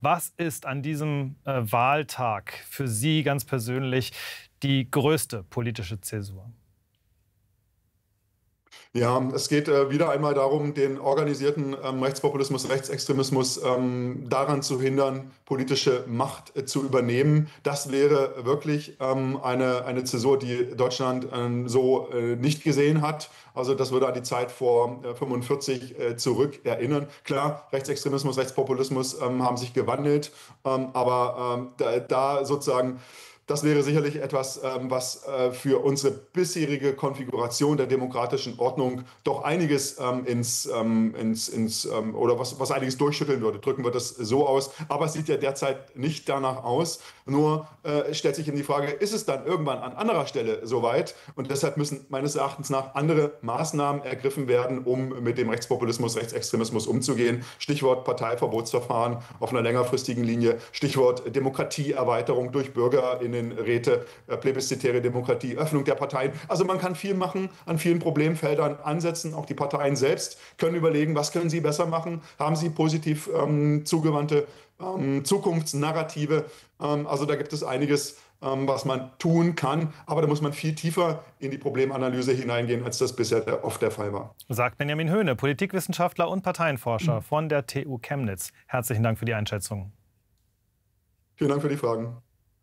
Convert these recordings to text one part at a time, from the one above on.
Was ist an diesem Wahltag für Sie ganz persönlich die größte politische Zäsur? Ja, es geht wieder einmal darum, den organisierten Rechtspopulismus, Rechtsextremismus daran zu hindern, politische Macht zu übernehmen. Das wäre wirklich eine Zäsur, die Deutschland so nicht gesehen hat. Also das würde an die Zeit vor 45 zurück erinnern. Klar, Rechtsextremismus, Rechtspopulismus haben sich gewandelt, aber da sozusagen das wäre sicherlich etwas, was für unsere bisherige Konfiguration der demokratischen Ordnung doch einiges oder was einiges durchschütteln würde. Drücken wir das so aus. Aber es sieht ja derzeit nicht danach aus. Nur stellt sich eben die Frage, ist es dann irgendwann an anderer Stelle soweit? Und deshalb müssen meines Erachtens nach andere Maßnahmen ergriffen werden, um mit dem Rechtspopulismus, Rechtsextremismus umzugehen. Stichwort Parteiverbotsverfahren auf einer längerfristigen Linie. Stichwort Demokratieerweiterung durch BürgerInnenräte, plebiszitäre Demokratie, Öffnung der Parteien. Also man kann viel machen, an vielen Problemfeldern ansetzen. Auch die Parteien selbst können überlegen, was können sie besser machen? Haben sie positiv zugewandte Zukunftsnarrative? Also da gibt es einiges, was man tun kann. Aber da muss man viel tiefer in die Problemanalyse hineingehen, als das bisher oft der Fall war. Sagt Benjamin Höhne, Politikwissenschaftler und Parteienforscher von der TU Chemnitz. Herzlichen Dank für die Einschätzung. Vielen Dank für die Fragen.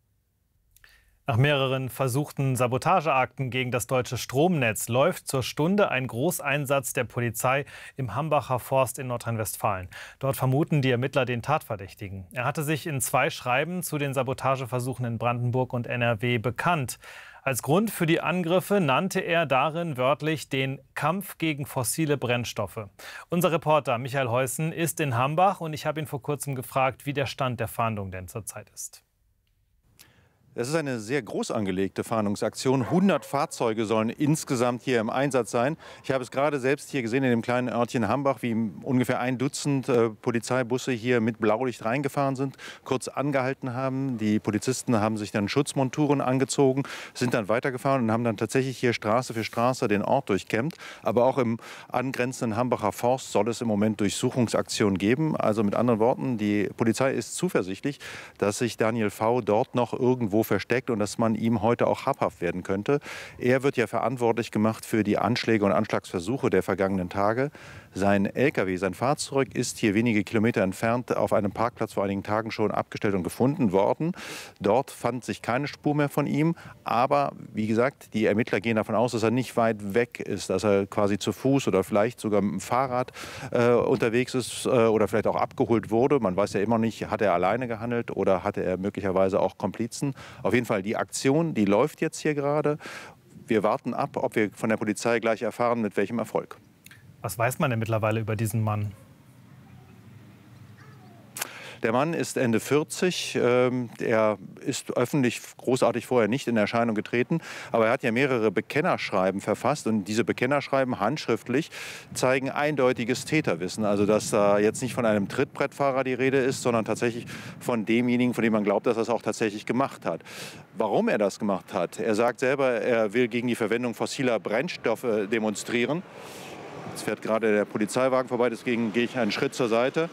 Nach mehreren versuchten Sabotageakten gegen das deutsche Stromnetz läuft zur Stunde ein Großeinsatz der Polizei im Hambacher Forst in Nordrhein-Westfalen. Dort vermuten die Ermittler den Tatverdächtigen. Er hatte sich in 2 Schreiben zu den Sabotageversuchen in Brandenburg und NRW bekannt. Als Grund für die Angriffe nannte er darin wörtlich den Kampf gegen fossile Brennstoffe. Unser Reporter Michael Heusen ist in Hambach und ich habe ihn vor kurzem gefragt, wie der Stand der Fahndung denn zurzeit ist. Es ist eine sehr groß angelegte Fahndungsaktion. 100 Fahrzeuge sollen insgesamt hier im Einsatz sein. Ich habe es gerade selbst hier gesehen in dem kleinen Örtchen Hambach, wie ungefähr 1 Dutzend Polizeibusse hier mit Blaulicht reingefahren sind, kurz angehalten haben. Die Polizisten haben sich dann Schutzmonturen angezogen, sind dann weitergefahren und haben dann tatsächlich hier Straße für Straße den Ort durchkämmt. Aber auch im angrenzenden Hambacher Forst soll es im Moment Durchsuchungsaktionen geben. Also mit anderen Worten, die Polizei ist zuversichtlich, dass sich Daniel V. dort noch irgendwo versteckt und dass man ihm heute auch habhaft werden könnte. Er wird ja verantwortlich gemacht für die Anschläge und Anschlagsversuche der vergangenen Tage. Sein LKW, sein Fahrzeug ist hier wenige Kilometer entfernt auf einem Parkplatz vor einigen Tagen schon abgestellt und gefunden worden. Dort fand sich keine Spur mehr von ihm. Aber wie gesagt, die Ermittler gehen davon aus, dass er nicht weit weg ist, dass er quasi zu Fuß oder vielleicht sogar mit dem Fahrrad unterwegs ist oder vielleicht auch abgeholt wurde. Man weiß ja immer nicht, hat er alleine gehandelt oder hatte er möglicherweise auch Komplizen. Auf jeden Fall, die Aktion, die läuft jetzt hier gerade. Wir warten ab, ob wir von der Polizei gleich erfahren, mit welchem Erfolg. Was weiß man denn mittlerweile über diesen Mann? Der Mann ist Ende 40. Er ist öffentlich großartig vorher nicht in Erscheinung getreten. Aber er hat ja mehrere Bekennerschreiben verfasst. Und diese Bekennerschreiben handschriftlich zeigen eindeutiges Täterwissen. Also dass da jetzt nicht von einem Trittbrettfahrer die Rede ist, sondern tatsächlich von demjenigen, von dem man glaubt, dass er es auch tatsächlich gemacht hat. Warum er das gemacht hat? Er sagt selber, er will gegen die Verwendung fossiler Brennstoffe demonstrieren. Jetzt fährt gerade der Polizeiwagen vorbei, deswegen gehe ich einen Schritt zur Seite.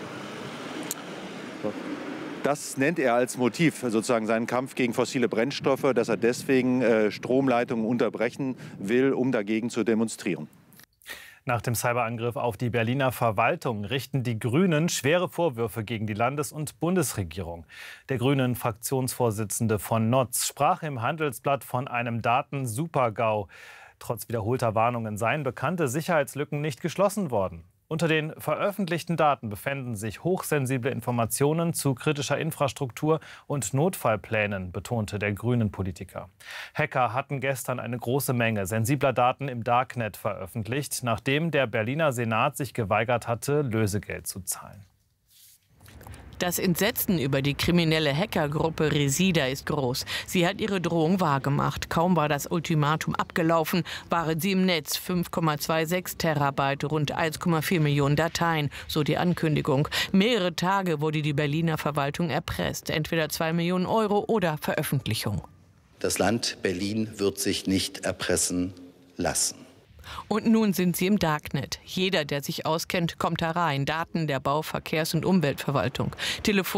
Das nennt er als Motiv, sozusagen seinen Kampf gegen fossile Brennstoffe, dass er deswegen Stromleitungen unterbrechen will, um dagegen zu demonstrieren. Nach dem Cyberangriff auf die Berliner Verwaltung richten die Grünen schwere Vorwürfe gegen die Landes- und Bundesregierung. Der Grünen-Fraktionsvorsitzende von Notz sprach im Handelsblatt von einem Daten-Super-GAU. Trotz wiederholter Warnungen seien bekannte Sicherheitslücken nicht geschlossen worden. Unter den veröffentlichten Daten befänden sich hochsensible Informationen zu kritischer Infrastruktur und Notfallplänen, betonte der Grünen-Politiker. Hacker hatten gestern eine große Menge sensibler Daten im Darknet veröffentlicht, nachdem der Berliner Senat sich geweigert hatte, Lösegeld zu zahlen. Das Entsetzen über die kriminelle Hackergruppe Resida ist groß. Sie hat ihre Drohung wahrgemacht. Kaum war das Ultimatum abgelaufen, waren sie im Netz. 5,26 Terabyte, rund 1,4 Millionen Dateien, so die Ankündigung. Mehrere Tage wurde die Berliner Verwaltung erpresst. Entweder 2 Millionen Euro oder Veröffentlichung. Das Land Berlin wird sich nicht erpressen lassen. Und nun sind sie im Darknet. Jeder, der sich auskennt, kommt da rein. Daten der Bau-, Verkehrs- und Umweltverwaltung.